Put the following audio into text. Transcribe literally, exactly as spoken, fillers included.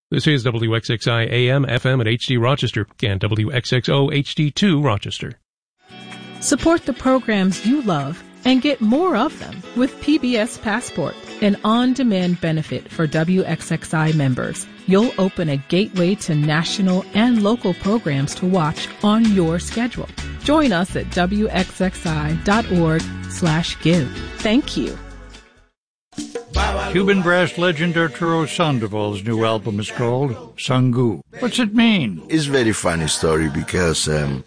This is W X X I A M, F M at H D Rochester and W X X O H D two Rochester. Support the programs you love and get more of them with P B S Passport, an on-demand benefit for W X X I members. You'll open a gateway to national and local programs to watch on your schedule. Join us at W X X I dot org slash give. Thank you. Cuban brass legend Arturo Sandoval's new album is called Sangu. What's it mean? It's a very funny story because um,